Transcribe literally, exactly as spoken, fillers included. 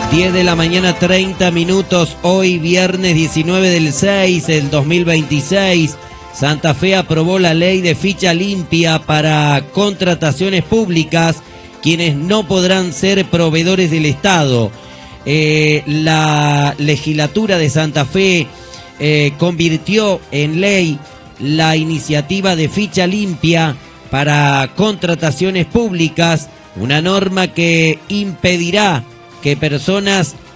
diez de la mañana, treinta minutos, hoy viernes diecinueve del seis del dos mil veintiséis. Santa Fe aprobó la ley de ficha limpia para contrataciones públicas, quienes no podrán ser proveedores del Estado. Eh, la legislatura de Santa Fe eh, convirtió en ley la iniciativa de ficha limpia para contrataciones públicas, una norma que impedirá que personas